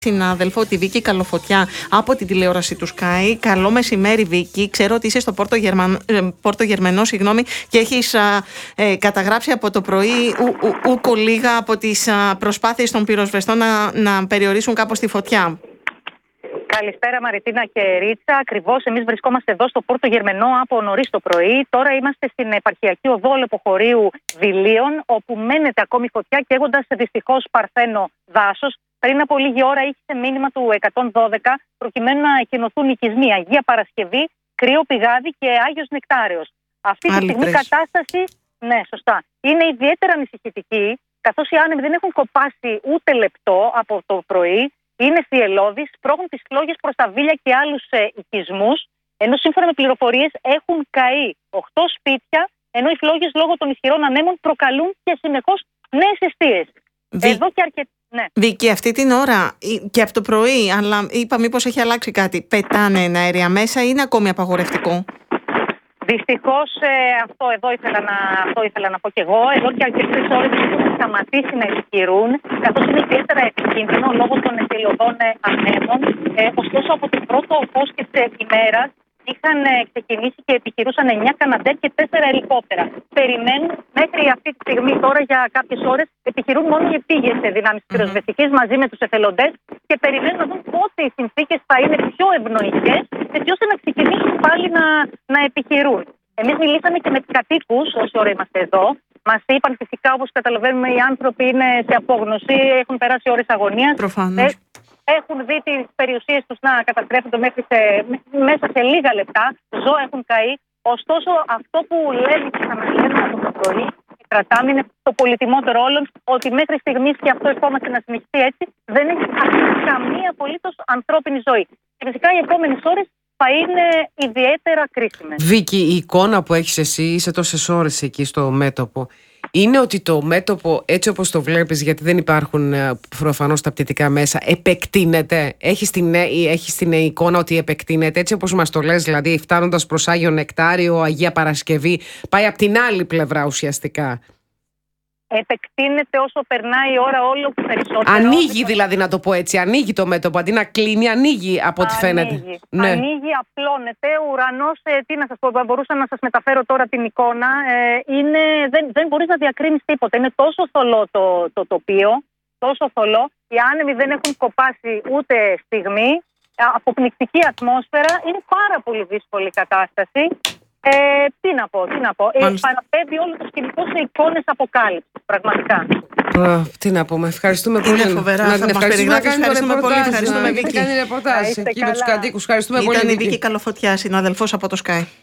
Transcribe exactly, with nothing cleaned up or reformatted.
συνάδελφο, τη Βίκη Καλοφωτιά από την τηλεόραση του Sky. Καλό μεσημέρι, Βίκη. Ξέρω ότι είσαι στο Πόρτο, Γερμαν... Πόρτο Γερμενό, συγγνώμη, και έχεις α, ε, καταγράψει από το πρωί ου, ου, ούκο λίγα από τις α, προσπάθειες των πυροσβεστών να, να περιορίσουν κάπως τη φωτιά. Καλησπέρα Μαριτίνα και Ρίτσα. Ακριβώς εμείς βρισκόμαστε εδώ στο Πόρτο Γερμενό από νωρίς το πρωί. Τώρα είμαστε στην επαρχιακή οδό Λεποχωρίου Δηλίων, όπου μένεται ακόμη φωτιά, καίγοντας δυστυχώς παρθένο δάσος. Πριν από λίγη ώρα είχε μήνυμα του εκατόν δώδεκα προκειμένου να εκκοινωθούν οικισμοί Αγία Παρασκευή, Κρύο Πηγάδι και Άγιος Νεκτάριος. Αυτή τη στιγμή η κατάσταση, ναι, σωστά, είναι ιδιαίτερα ανησυχητική, καθώς οι άνεμοι δεν έχουν κοπάσει ούτε λεπτό από το πρωί. Είναι θυελλώδεις, σπρώχνουν τις φλόγες προς τα Βίλια και άλλους ε, οικισμούς, ενώ σύμφωνα με πληροφορίες έχουν καεί οκτώ σπίτια, ενώ οι φλόγες λόγω των ισχυρών ανέμων προκαλούν και συνεχώς νέες εστίες. Βι... Εδώ και αρκετά. Ναι. Βίκη, αυτή την ώρα και από το πρωί, αλλά είπα μήπως έχει αλλάξει κάτι, πετάνε αέρια μέσα ή είναι ακόμη απαγορευτικό? Δυστυχώς ε, αυτό, εδώ ήθελα να, αυτό ήθελα να πω και εγώ. Εδώ και αρκετές ώρες έχουν σταματήσει να επιχειρούν, καθώς είναι ιδιαίτερα επικίνδυνο λόγω των εθελοντών ε, ανέμων. Ε, ωστόσο, από το πρώτο φως της ε, ημέρας είχαν ε, ξεκινήσει και επιχειρούσαν εννιά Καναντέρ και τέσσερα ελικόπτερα. Περιμένουν μέχρι αυτή τη στιγμή, τώρα για κάποιες ώρες, επιχειρούν μόνο οι επίγειες δυνάμεις mm-hmm. πυροσβεστικής μαζί με τους εθελοντές και περιμένουν να δουν πότε οι συνθήκες θα είναι πιο ευνοϊκές, έτσι ώστε να ξεκινήσουν πάλι να, να επιχειρούν. Εμείς μιλήσαμε και με τους κατοίκους, όση ώρα είμαστε εδώ. Μας είπαν φυσικά, όπως καταλαβαίνουμε, οι άνθρωποι είναι σε απόγνωση, έχουν περάσει ώρες αγωνίας. Προφανώς. Έχουν δει τις περιουσίες τους να καταστρέφονται μέχρι σε, μέσα σε λίγα λεπτά. Ζώα έχουν καεί. Ωστόσο, αυτό που λέμε και θα μας λένε από το πρωί και κρατάμε είναι το πολυτιμότερο όλων, ότι μέχρι στιγμής, και αυτό ευχόμαστε να συνεχιστεί έτσι, δεν έχει χαθεί καμία απολύτως ανθρώπινη ζωή. Και φυσικά οι επόμενες ώρες θα είναι ιδιαίτερα κρίσιμες. Βίκη, η εικόνα που έχεις εσύ, είσαι τόσες ώρες εκεί στο μέτωπο, είναι ότι το μέτωπο έτσι όπως το βλέπεις, γιατί δεν υπάρχουν προφανώς τα πτυτικά μέσα, επεκτείνεται? Έχεις την, έχεις την εικόνα ότι επεκτείνεται έτσι όπως μας το λες, δηλαδή φτάνοντας προς Άγιο Νεκτάριο, Αγία Παρασκευή, πάει από την άλλη πλευρά ουσιαστικά? Επεκτείνεται όσο περνάει η ώρα όλο περισσότερο. Ανοίγει δηλαδή, να το πω έτσι, ανοίγει το μέτωπο, αντί να κλείνει, ανοίγει από ό,τι φαίνεται. Ναι. Ανοίγει, απλώνεται, ο ουρανός, ε, τι να σας πω, μπορούσα να σας μεταφέρω τώρα την εικόνα, ε, είναι, δεν, δεν μπορείς να διακρίνεις τίποτα, είναι τόσο θολό το, το τοπίο, τόσο θολό, οι άνεμοι δεν έχουν κοπάσει ούτε στιγμή, αποπνικτική ατμόσφαιρα, είναι πάρα πολύ δύσκολη η κατάσταση. Ε, τι να πω, τι να πω. Ε, παραπέμπει όλο το σκηνικό σε εικόνες αποκάλυψης, πραγματικά. Uh, τι να πούμε, ευχαριστούμε πολύ. Είναι φοβερά, να θα την μας περιγράψεις, ευχαριστούμε πολύ. Ευχαριστούμε, Βίκη. Κάνει ρεπορτάζ εκεί με τους κατοίκους. Ευχαριστούμε πολύ. Ήταν η Βίκη Καλοφωτιά, συναδελφός από το Sky.